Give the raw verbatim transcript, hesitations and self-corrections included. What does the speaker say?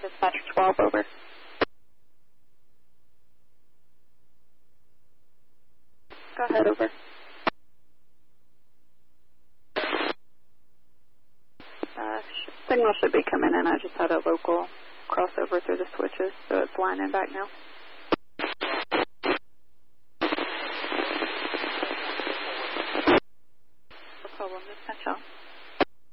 Dispatcher twelve, over. Go ahead, over. Uh, sh signal should be coming in. I just had a local crossover through the switches, so it's lining back now. No problem, just catch up.